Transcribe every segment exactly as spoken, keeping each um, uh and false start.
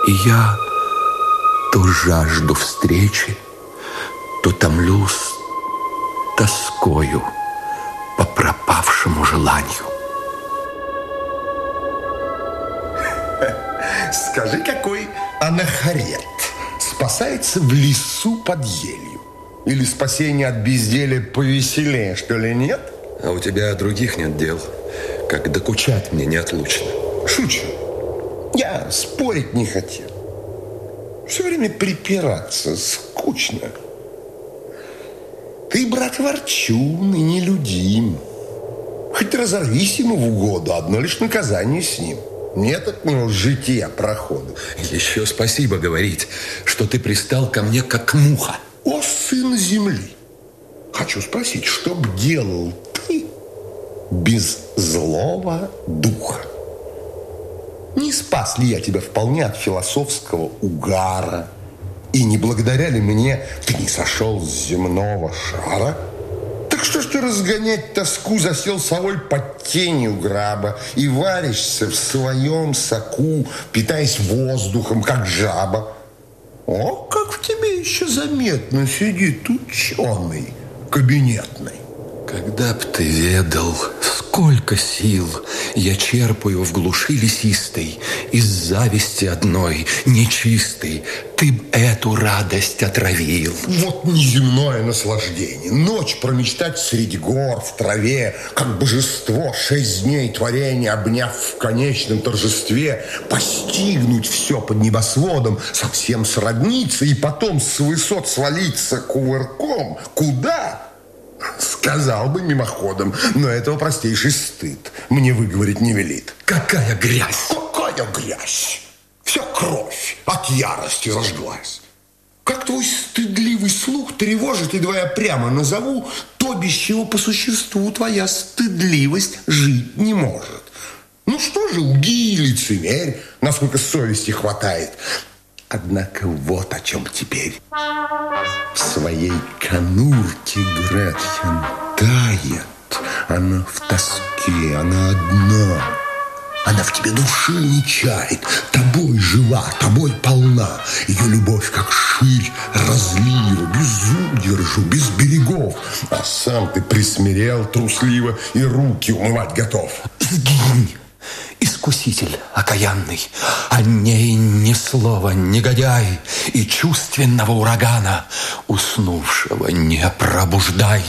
И я то жажду встречи, то томлюсь тоскою по пропавшему желанию. Скажи, какой анахарет спасается в лесу под елью? Или спасение от безделия повеселее, что ли, нет? А у тебя других нет дел, как докучать мне неотлучно. Шучу. Я спорить не хотел. Все время припираться скучно. Ты, брат, ворчун и нелюдим. Хоть разорвись ему в угоду, одно лишь наказание с ним. Нет от него жития прохода. Еще спасибо говорить, что ты пристал ко мне как муха. О, сын земли! Хочу спросить, что б делал ты без злого духа? Не спас ли я тебя вполне от философского угара? И не благодаря ли мне ты не сошел с земного шара? Так что ж ты разгонять тоску засел совой под тенью граба и варишься в своем соку, питаясь воздухом, как жаба? О, как в тебе еще заметно сидит ученый кабинетный. Когда б ты ведал, сколько сил я черпаю в глуши лесистой, из зависти одной нечистой, ты б эту радость отравил. Вот неземное наслаждение. Ночь промечтать среди гор, в траве, как божество, шесть дней творения, обняв в конечном торжестве, постигнуть все под небосводом, совсем сродниться и потом с высот свалиться кувырком. Куда? Сказал бы мимоходом, но этого простейший стыд мне выговорить не велит. Какая грязь! Какая грязь! Вся кровь от ярости разжглась. Как твой стыдливый слух тревожит, едва я прямо назову то, без чего по существу твоя стыдливость жить не может. Ну что же, лги, лицемерь, насколько совести хватает. Однако вот о чем теперь. В своей конурке Гретхен тает. Она в тоске, она одна. Она в тебе души не чает. Тобой жива, тобой полна. Ее любовь, как ширь разлива, без удержу, без берегов. А сам ты присмирел трусливо и руки умывать готов. Сгинь, искуситель окаянный, о ней ни слова, негодяй, и чувственного урагана уснувшего не пробуждай.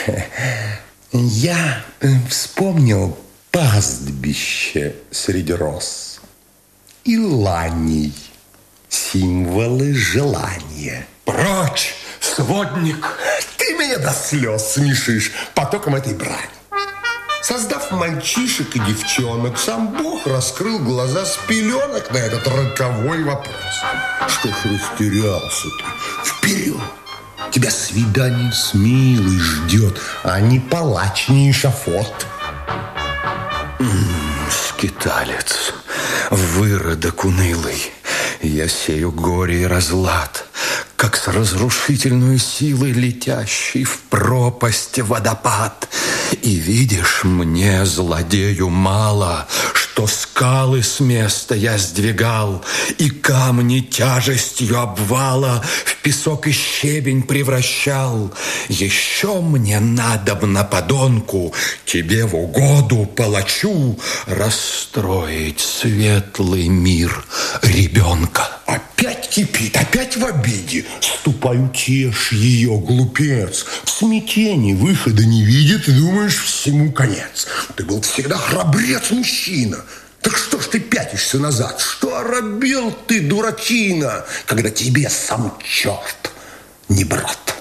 Я вспомнил пастбище среди роз и ланей, символы желания. Прочь, сводник! Ты меня до слез смешишь потоком этой брани. Создав мальчишек и девчонок, сам Бог раскрыл глаза с пеленок на этот роковой вопрос. Что ж растерялся ты? Вперед! Тебя свидание с милой ждет, а не палач, не эшафот. Скиталец, выродок унылый, я сею горе и разлад, как с разрушительной силой летящий в пропасть водопад. И видишь, мне, злодею, мало, что скалы с места я сдвигал, и камни тяжестью обвала в песок и щебень превращал. Еще мне надобно, подонку, тебе в угоду, палачу, расстроить светлый мир ребенка. Опять кипит, опять в обиде. Ступай, утешь ее, глупец. В смятении выхода не видит, и думаешь, всему конец. Ты был всегда храбрец-мужчина. Так что ж ты пятишься назад? Что оробел ты, дурачина, когда тебе сам черт не брат?